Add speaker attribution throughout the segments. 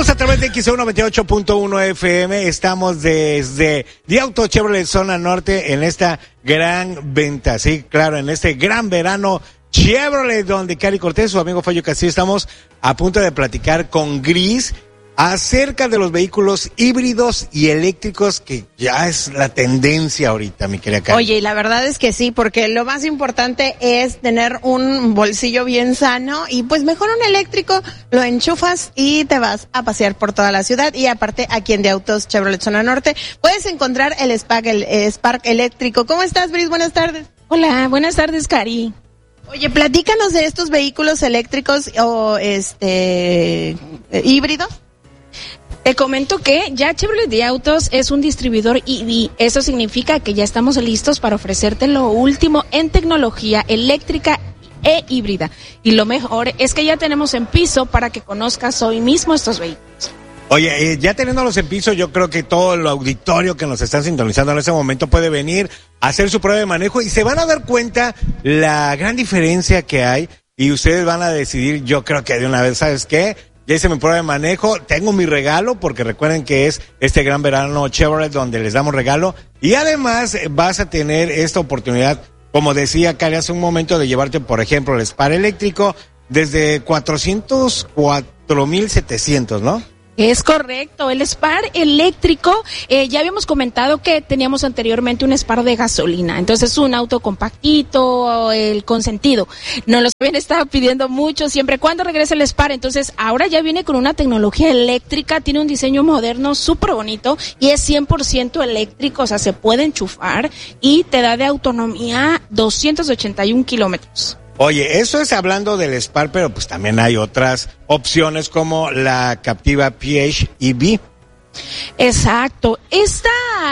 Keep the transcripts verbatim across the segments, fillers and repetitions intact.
Speaker 1: Seguimos a través de X E U noventa y ocho punto uno F M. Estamos desde The Auto Chevrolet Zona Norte en esta gran venta. Sí, claro, en este gran verano Chevrolet, donde Cari Cortés, su amigo Fallo Castillo, estamos a punto de platicar con Gris acerca de los vehículos híbridos y eléctricos, que ya es la tendencia ahorita, mi querida Cari.
Speaker 2: Oye, y la verdad es que sí, porque lo más importante es tener un bolsillo bien sano y pues mejor un eléctrico, lo enchufas y te vas a pasear por toda la ciudad. Y aparte, aquí en De Autos Chevrolet Zona Norte puedes encontrar el Spark, el, el Spark eléctrico. ¿Cómo estás, Bris? Buenas tardes.
Speaker 3: Hola, buenas tardes, Cari.
Speaker 2: Oye, platícanos de estos vehículos eléctricos o este híbridos.
Speaker 3: Te comento que ya Chevrolet de Autos es un distribuidor E V. Eso significa que ya estamos listos para ofrecerte lo último en tecnología eléctrica e híbrida. Y lo mejor es que ya tenemos en piso para que conozcas hoy mismo estos vehículos.
Speaker 1: Oye, eh, ya teniéndolos en piso, yo creo que todo el auditorio que nos están sintonizando en ese momento puede venir a hacer su prueba de manejo y se van a dar cuenta la gran diferencia que hay y ustedes van a decidir, yo creo que de una vez, ¿sabes qué? Ya hice mi prueba de manejo, tengo mi regalo, porque recuerden que es este gran verano Chevrolet donde les damos regalo. Y además vas a tener esta oportunidad, como decía Cari hace un momento, de llevarte, por ejemplo, el Spark eléctrico desde cuatrocientos cuatro mil setecientos, ¿no?
Speaker 3: Es correcto, el Spark eléctrico, eh, ya habíamos comentado que teníamos anteriormente un Spark de gasolina, entonces un auto compactito, el consentido, nos lo habían estado pidiendo mucho siempre, ¿cuándo regresa el Spark? Entonces ahora ya viene con una tecnología eléctrica, tiene un diseño moderno súper bonito y es cien por ciento eléctrico, o sea, se puede enchufar y te da de autonomía doscientos ochenta y un kilómetros.
Speaker 1: Oye, eso es hablando del Spark, pero pues también hay otras opciones como la Captiva P H E V.
Speaker 3: Exacto, esta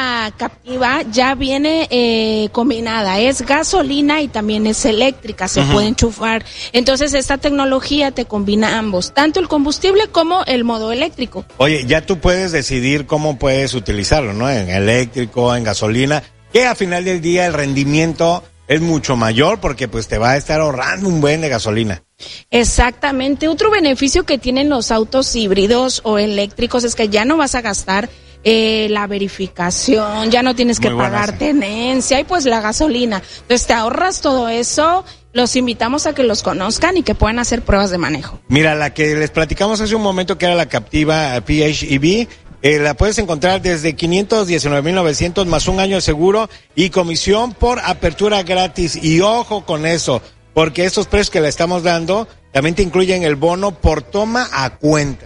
Speaker 3: Captiva ya viene eh, combinada, es gasolina y también es eléctrica, se uh-huh. puede enchufar. Entonces esta tecnología te combina ambos, tanto el combustible como el modo eléctrico.
Speaker 1: Oye, ya tú puedes decidir cómo puedes utilizarlo, ¿no? En eléctrico, en gasolina, que a final del día el rendimiento es mucho mayor porque pues te va a estar ahorrando un buen de gasolina.
Speaker 3: Exactamente. Otro beneficio que tienen los autos híbridos o eléctricos es que ya no vas a gastar eh, la verificación, ya no tienes que pagar tenencia y pues la gasolina. Entonces te ahorras todo eso. Los invitamos a que los conozcan y que puedan hacer pruebas de manejo.
Speaker 1: Mira, la que les platicamos hace un momento que era la Captiva P H E V, Eh, la puedes encontrar desde quinientos diecinueve mil novecientos más un año de seguro y comisión por apertura gratis. Y ojo con eso, porque estos precios que le estamos dando también te incluyen el bono por toma a cuenta.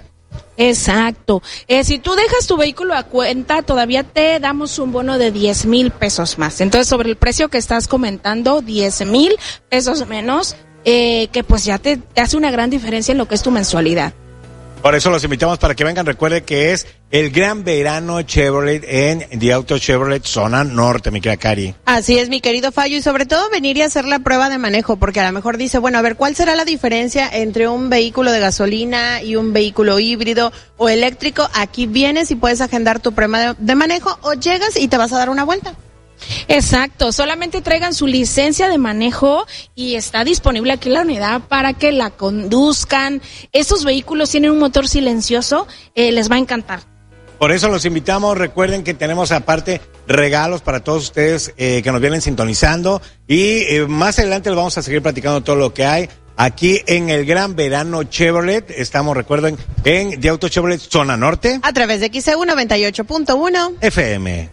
Speaker 3: Exacto. Eh, si tú dejas tu vehículo a cuenta, todavía te damos un bono de diez mil pesos más. Entonces, sobre el precio que estás comentando, diez mil pesos menos, eh, que pues ya te, te hace una gran diferencia en lo que es tu mensualidad.
Speaker 1: Por eso los invitamos para que vengan. Recuerde que es el gran verano Chevrolet en The Auto Chevrolet Zona Norte, mi querida Cari.
Speaker 2: Así es, mi querido Fallo, y sobre todo venir y hacer la prueba de manejo, porque a lo mejor dice, bueno, a ver, ¿cuál será la diferencia entre un vehículo de gasolina y un vehículo híbrido o eléctrico? Aquí vienes y puedes agendar tu prueba de, de manejo o llegas y te vas a dar una vuelta.
Speaker 3: Exacto, solamente traigan su licencia de manejo y está disponible aquí en la unidad para que la conduzcan. Estos vehículos tienen un motor silencioso, eh, les va a encantar.
Speaker 1: Por eso los invitamos, recuerden que tenemos aparte regalos para todos ustedes eh, que nos vienen sintonizando y eh, más adelante les vamos a seguir platicando todo lo que hay aquí en el gran verano Chevrolet. Estamos, recuerden, en The Auto Chevrolet Zona Norte.
Speaker 2: A través de X E U noventa y ocho punto uno
Speaker 1: F M.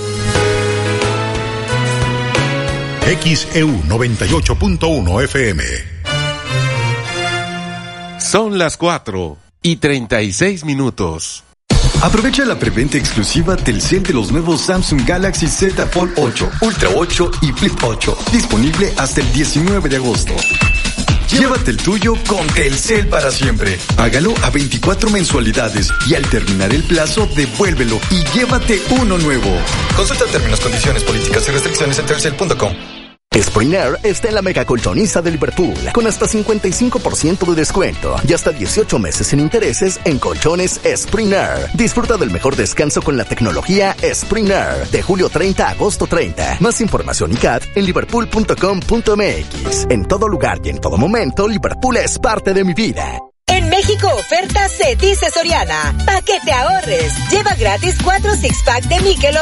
Speaker 4: X E U noventa y ocho punto uno F M.
Speaker 5: Son las cuatro y treinta y seis minutos.
Speaker 6: Aprovecha la preventa exclusiva Telcel de los nuevos Samsung Galaxy Z Fold ocho, Ultra ocho y Flip ocho. Disponible hasta el diecinueve de agosto. Llévate el tuyo con Telcel para siempre. Hágalo a veinticuatro mensualidades y al terminar el plazo, devuélvelo y llévate uno nuevo. Consulta términos, condiciones, políticas y restricciones en telcel punto com.
Speaker 7: Spring Air está en la mega colchoniza de Liverpool, con hasta cincuenta y cinco por ciento de descuento y hasta dieciocho meses sin intereses en colchones Spring Air. Disfruta del mejor descanso con la tecnología Spring Air, de julio treinta a agosto treinta. Más información y C A D en liverpool punto com punto m x. En todo lugar y en todo momento, Liverpool es parte de mi vida.
Speaker 8: En México México oferta se dice Soriana. Pa' que te ahorres. Lleva gratis cuatro six pack de Michelob